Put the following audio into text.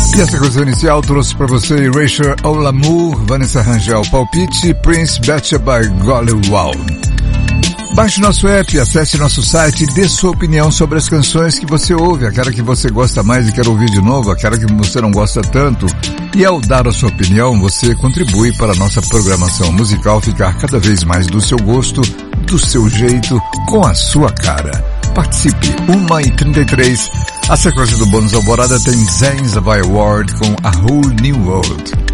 E a sequência inicial trouxe para você Erasure Au L'amour, Vanessa Rangel, Palpite, Prince, Betcha by Golly Wow. Baixe nosso app, acesse nosso site e dê sua opinião sobre as canções que você ouve, aquela que você gosta mais e quer ouvir de novo, aquela que você não gosta tanto. E ao dar a sua opinião, você contribui para a nossa programação musical ficar cada vez mais do seu gosto, do seu jeito, com a sua cara. Participe, 1h33. A sequência do Bônus Alvorada tem Zayn Zavai Award com A Whole New World.